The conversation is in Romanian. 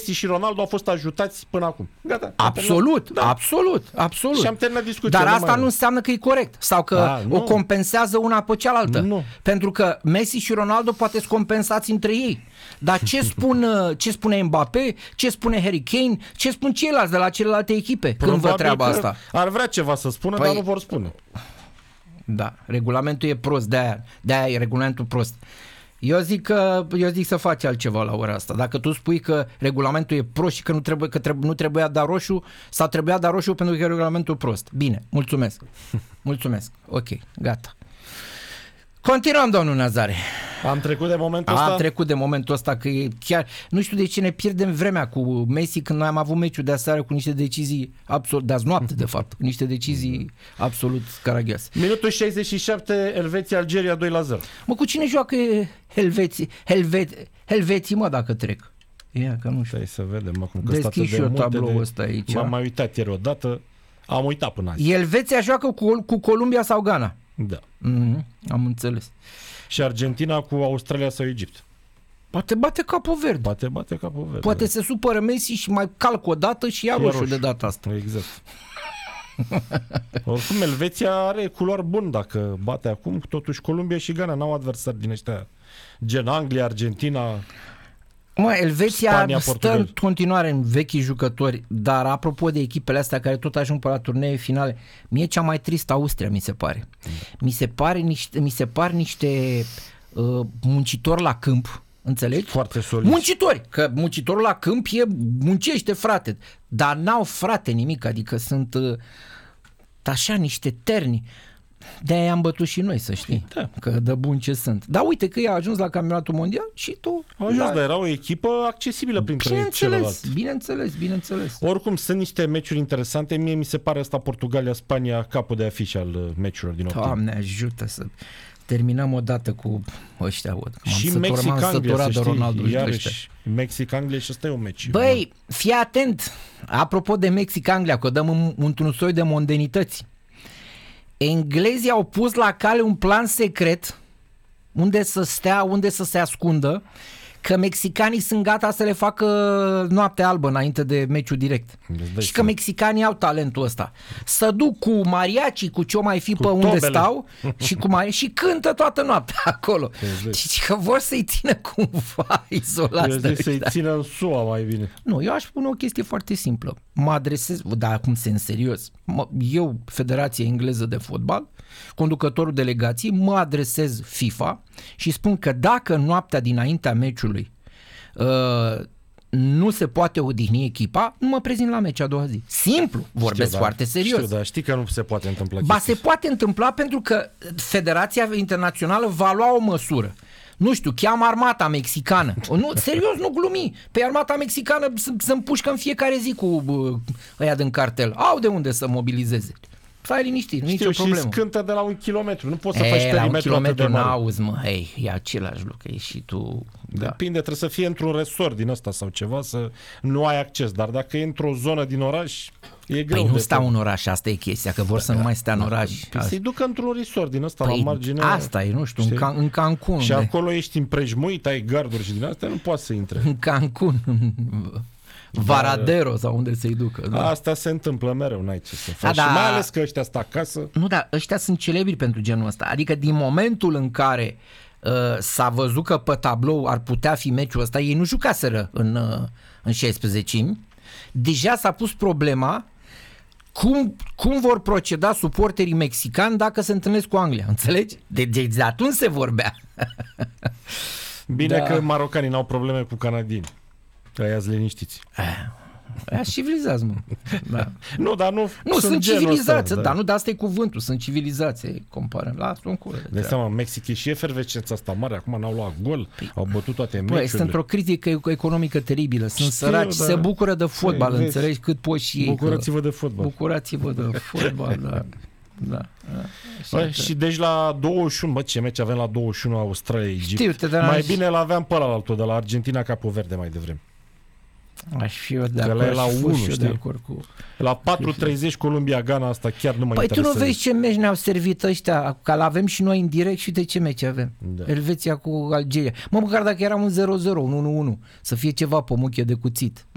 Messi și Ronaldo au fost ajutați până acum. Gata. Absolut. Și am terminat discuția. Dar asta nu înseamnă că e corect sau că o compensează una pe cealaltă. Nu. Pentru că Messi și Ronaldo poate să compensați între ei. Dar ce spune Mbappé, ce spune Harry Kane, ce spun ceilalți de la celelalte echipe când văd treaba asta? Ar vrea ceva să spună, dar nu vor spune. Da, regulamentul e prost, de-aia e regulamentul prost. Eu zic să faci altceva la ora asta. Dacă tu spui că regulamentul e prost și că nu trebuia dat roșu, sau trebuia dat roșu pentru că e regulamentul prost. Bine, mulțumesc. Ok, gata. Continuăm, domnul Nazare. Am trecut de momentul ăsta? Am trecut de momentul ăsta, că e chiar... Nu știu de ce ne pierdem vremea cu Messi când noi am avut meciul de aseară cu niște decizii absolut... de azi noapte, de fapt, cu niște decizii absolut caragioase. Minutul 67, Elveția-Algeria 2-0. Mă, cu cine joacă Helveții, mă, dacă trec? Ia, că nu știu. Stai să vedem acum că deschid și eu tabloul ăsta aici. M-am mai uitat ieri odată, am uitat până azi. Elveția joacă cu Columbia sau Ghana? Da. Am înțeles. Și Argentina cu Australia sau Egipt. Poate bate Capo Verde. Bate Capo Verde. Poate se supără Messi și mai calc o dată și ia roșu de data asta. Exact. Oricum, Elveția are culori bun dacă bate acum. Totuși Columbia și Ghana n-au adversari din ăștia gen Anglia, Argentina. Mă, Elveția Spania, stă în continuare în vechii jucători, dar apropo de echipele astea care tot ajung pe la turnee finale, mie cea mai tristă Austria mi se pare. Mi se par niște muncitori la câmp, înțelegi? Foarte soliți. Muncitori, că muncitorul la câmp muncește, frate, dar n-au, frate, nimic, adică sunt așa niște terni. De-aia am bătut și noi, să știi, că de bun ce sunt. Dar uite că ea a ajuns la campionatul mondial și tu... A ajuns, dar era o echipă accesibilă printre celălalt. Bineînțeles. Oricum, sunt niște meciuri interesante. Mie mi se pare asta Portugalia-Spania capul de afiș al meciurilor din octombrie. Doamne ajută să terminăm odată cu ăștia. Și Mexic-Anglia, să știi, iarăși Mexic-Anglia și ăsta e un meci. Băi, fii atent, apropo de Mexic-Anglia, că o dăm într-un soi de mondenități. Englezii au pus la cale un plan secret unde să stea, unde să se ascundă, că mexicanii sunt gata să le facă noapte albă înainte de meciul direct. Și că mexicanii au talentul ăsta. Să duc cu mariachi, cu ce-o mai fi cu pe unde tobele. Stau și cântă toată noaptea acolo. Și că vor să-i țină cumva izolați. Să-i țină în SUA mai bine. Nu, eu aș pune o chestie foarte simplă. Mă adresez, dar acum sunt serios. Eu, Federația Engleză de Fotbal, conducătorul delegației, mă adresez FIFA și spun că dacă noaptea dinaintea meciului nu se poate odihni echipa, nu mă prezint la meci a doua zi. Simplu, vorbesc foarte serios. Știu, dar știi că nu se poate întâmpla. Ba, se poate întâmpla pentru că Federația Internațională va lua o măsură. Nu știu, cheamă armata mexicană. Nu, serios, nu glumi. Pe armata mexicană se împușcă în fiecare zi cu ăia din cartel. Au de unde să mobilizeze. Stai liniștit, nu e nicio problemă. Și scântă de la 1 kilometru. Nu poți să faci perimetru atât de mare. N-auzi, mă. E același lucru. E și tu... Depinde, trebuie să fie într-un resort din ăsta sau ceva, să nu ai acces. Dar dacă e într-o zonă din oraș, e greu. Păi nu stau în oraș, asta e chestia, că vor să nu mai stea în oraș. Păi să-i ducă într-un resort din ăsta, la margine. Asta e, nu știu, în Cancun. Și acolo ești împrejmuit, ai garduri și din astea, nu poți să intre. În Cancun, Varadero sau unde să-i ducă. Da. Asta se întâmplă mereu, n-ai ce să faci. Și mai ales că ăștia stă acasă. Nu, dar ăștia sunt celebri pentru genul ăsta. Adică din momentul în care s-a văzut că pe tablou ar putea fi meciul ăsta, ei nu jucaseră în 16-mi, deja s-a pus problema cum vor proceda suporterii mexicani dacă se întâlnesc cu Anglia, înțelegi? De atunci se vorbea. Bine că marocanii n-au probleme cu canadieni. Aia-ți liniștiți. Aia civilizați, mă. Da. Nu, dar nu sunt civilizați, dar nu, dar asta e cuvântul, sunt civilizații, comparăm. Lasă-o în cură. De seama, Mexic e și efervescența asta mare, acum n-au luat gol, au bătut toate meciurile. Sunt într-o critică economică teribilă, sunt săraci, se bucură de fotbal, înțelegi, cât poți și ei. Bucurați-vă de fotbal. Bucurați-vă de fotbal, da. Și deci la 21, bă, ce meci avem la 21 Australia-Egipt. Știu, mai bine l-aveam pe ălaltul de la Argentina Capo Verde mai devreme. Aș fi eu de acord, la 1, știi? La 4:30 Columbia-Ghana, asta chiar nu mă interesează. Păi tu nu vezi ce meci ne-au servit ăștia, că l-avem și noi în direct și de ce meci avem? Da. Elveția cu Algeria. Măcar dacă eram un 0-0, un 1-1, să fie ceva pe muche de cuțit.